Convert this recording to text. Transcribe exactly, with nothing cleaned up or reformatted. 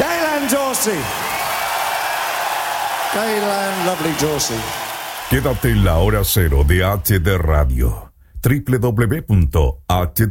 Gaylan Dorsey. Gaylan Lovely Dorsey. Quédate en la hora cero de H D Radio. doble u doble u doble u punto h d